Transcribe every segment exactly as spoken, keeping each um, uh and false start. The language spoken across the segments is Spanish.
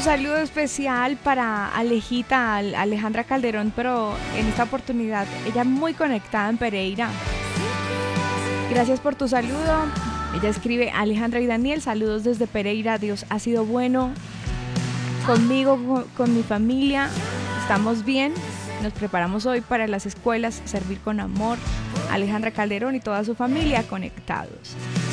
saludo especial para Alejita, Alejandra Calderón, pero en esta oportunidad ella muy conectada en Pereira. Gracias por tu saludo. Ella escribe: Alejandra y Daniel, saludos desde Pereira. Dios ha sido bueno conmigo, con, con mi familia. Estamos bien. Nos preparamos hoy para las escuelas, servir con amor. Alejandra Calderón y toda su familia conectados.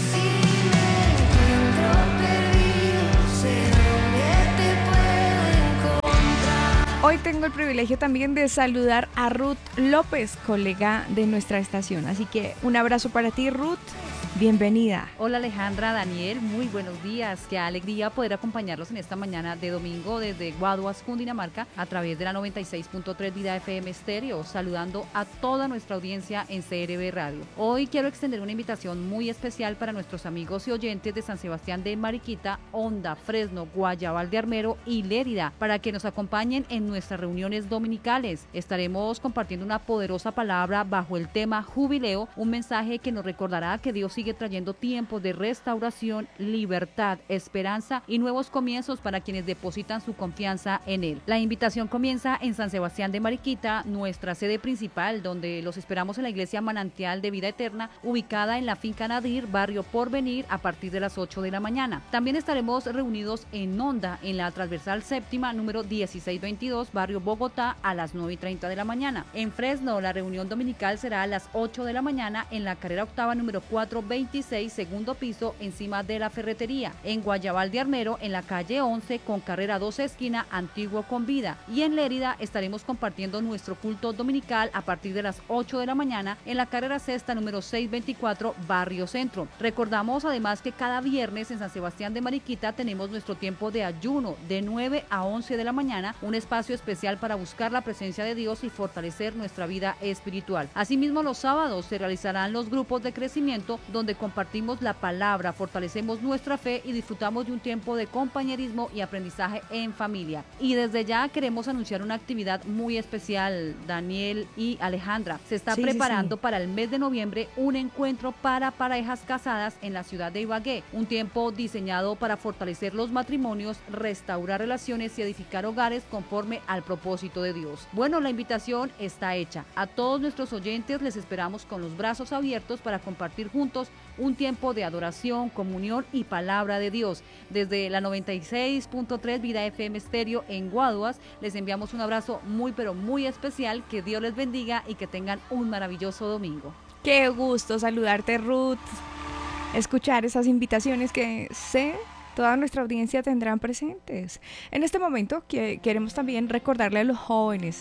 Hoy tengo el privilegio también de saludar a Ruth López, colega de nuestra estación. Así que un abrazo para ti, Ruth. Bienvenida. Hola Alejandra, Daniel, muy buenos días. Qué alegría poder acompañarlos en esta mañana de domingo desde Guaduas, Cundinamarca, a través de la noventa y seis punto tres Vida F M Estéreo, saludando a toda nuestra audiencia en C R B Radio. Hoy quiero extender una invitación muy especial para nuestros amigos y oyentes de San Sebastián de Mariquita, Honda, Fresno, Guayabal de Armero y Lérida, para que nos acompañen en nuestras reuniones dominicales. Estaremos compartiendo una poderosa palabra bajo el tema Jubileo, un mensaje que nos recordará que Dios sigue trayendo tiempos de restauración, libertad, esperanza y nuevos comienzos para quienes depositan su confianza en Él. La invitación comienza en San Sebastián de Mariquita, nuestra sede principal, donde los esperamos en la Iglesia Manantial de Vida Eterna, ubicada en la Finca Nadir, barrio Porvenir, a partir de las ocho de la mañana. También estaremos reunidos en Honda, en la transversal séptima, número dieciséis veintidós, barrio Bogotá, a las nueve y treinta de la mañana. En Fresno, la reunión dominical será a las ocho de la mañana en la carrera octava, número cuatro veintiséis, segundo piso, encima de la ferretería. En Guayabal de Armero, en la calle once, con carrera doce, esquina Antiguo con Vida. Y en Lérida estaremos compartiendo nuestro culto dominical a partir de las ocho de la mañana en la carrera sexta, número seiscientos veinticuatro, barrio Centro. Recordamos además que cada viernes en San Sebastián de Mariquita tenemos nuestro tiempo de ayuno de nueve a once de la mañana, un espacio especial para buscar la presencia de Dios y fortalecer nuestra vida espiritual. Asimismo, los sábados se realizarán los grupos de crecimiento, donde compartimos la palabra, fortalecemos nuestra fe y disfrutamos de un tiempo de compañerismo y aprendizaje en familia. Y desde ya queremos anunciar una actividad muy especial, Daniel y Alejandra. Se está sí, preparando sí, sí. para el mes de noviembre un encuentro para parejas casadas en la ciudad de Ibagué, un tiempo diseñado para fortalecer los matrimonios, restaurar relaciones y edificar hogares conforme al propósito de Dios. Bueno, la invitación está hecha. A todos nuestros oyentes les esperamos con los brazos abiertos para compartir juntos un tiempo de adoración, comunión y palabra de Dios. Desde la noventa y seis punto tres Vida F M Estéreo en Guaduas, les enviamos un abrazo muy pero muy especial. Que Dios les bendiga y que tengan un maravilloso domingo. Qué gusto saludarte, Ruth. Escuchar esas invitaciones que sé toda nuestra audiencia tendrán presentes. En este momento que queremos también recordarle a los jóvenes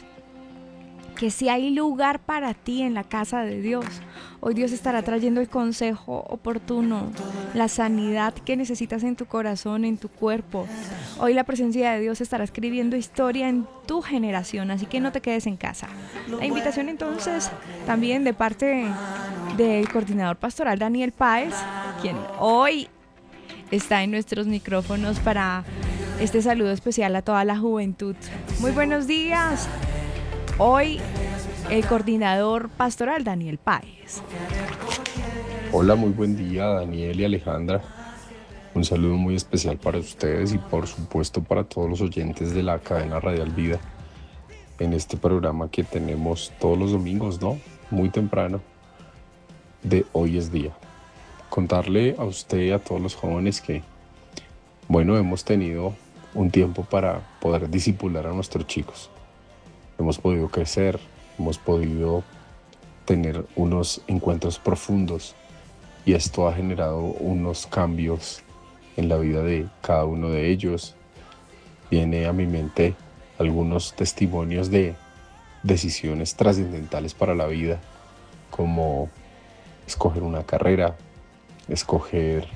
que si hay lugar para ti en la casa de Dios, hoy Dios estará trayendo el consejo oportuno, la sanidad que necesitas en tu corazón, en tu cuerpo. Hoy la presencia de Dios estará escribiendo historia en tu generación, así que no te quedes en casa. La invitación entonces también de parte del coordinador pastoral Daniel Páez, quien hoy está en nuestros micrófonos para este saludo especial a toda la juventud. Muy buenos días. Hoy el coordinador pastoral Daniel Páez. Hola, muy buen día Daniel y Alejandra. Un saludo muy especial para ustedes y por supuesto para todos los oyentes de la cadena Radial Vida en este programa que tenemos todos los domingos, ¿no? Muy temprano de Hoy es Día. Contarle a usted y a todos los jóvenes que, bueno, hemos tenido un tiempo para poder discipular a nuestros chicos. Hemos podido crecer, hemos podido tener unos encuentros profundos y esto ha generado unos cambios en la vida de cada uno de ellos. Viene a mi mente algunos testimonios de decisiones trascendentales para la vida, como escoger una carrera, escoger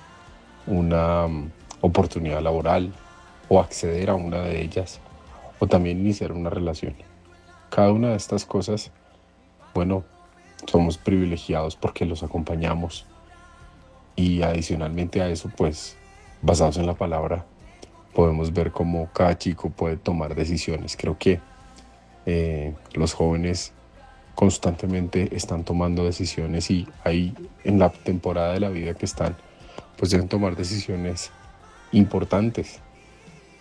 una um, oportunidad laboral o acceder a una de ellas, o también iniciar una relación. Cada una de estas cosas, bueno, somos privilegiados porque los acompañamos y adicionalmente a eso, pues, basados en la palabra, podemos ver cómo cada chico puede tomar decisiones. Creo que eh, los jóvenes constantemente están tomando decisiones y ahí en la temporada de la vida que están, pues deben tomar decisiones importantes.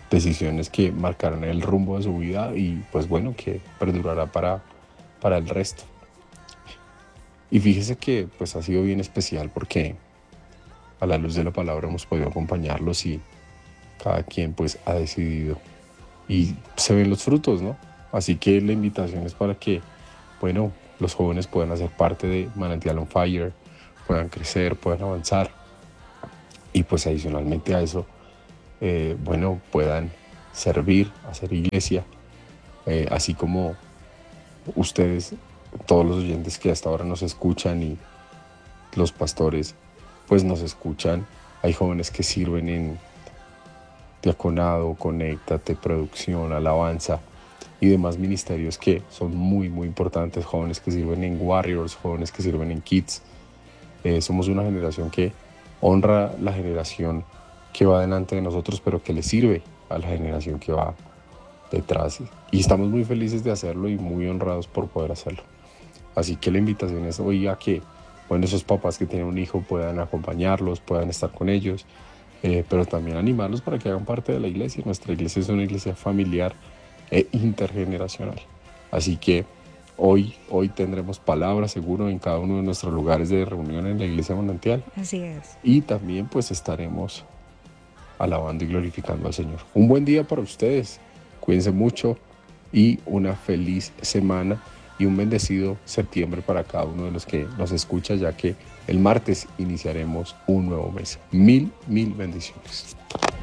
decisiones que marcarán el rumbo de su vida y pues bueno, que perdurará para, para el resto. Y fíjese que pues ha sido bien especial porque a la luz de la palabra hemos podido acompañarlos y cada quien pues ha decidido y se ven los frutos, ¿no? Así que la invitación es para que, bueno, los jóvenes puedan hacer parte de Manantial on Fire, puedan crecer, puedan avanzar y pues adicionalmente a eso, eh, bueno, puedan servir, hacer iglesia, eh, así como ustedes, todos los oyentes que hasta ahora nos escuchan y los pastores, pues nos escuchan. Hay jóvenes que sirven en diaconado, conéctate, producción, alabanza y demás ministerios que son muy, muy importantes. Jóvenes que sirven en Warriors, jóvenes que sirven en Kids. Eh, somos una generación que honra la generación que va delante de nosotros, pero que le sirve a la generación que va detrás. Y estamos muy felices de hacerlo y muy honrados por poder hacerlo. Así que la invitación es hoy a que, bueno, esos papás que tienen un hijo puedan acompañarlos, puedan estar con ellos, eh, pero también animarlos para que hagan parte de la iglesia. Nuestra iglesia es una iglesia familiar e intergeneracional. Así que hoy, hoy tendremos palabras seguro en cada uno de nuestros lugares de reunión en la iglesia Manantial. Así es. Y también pues estaremos alabando y glorificando al Señor. Un buen día para ustedes. Cuídense mucho y una feliz semana y un bendecido septiembre para cada uno de los que nos escucha, ya que el martes iniciaremos un nuevo mes. Mil, mil bendiciones.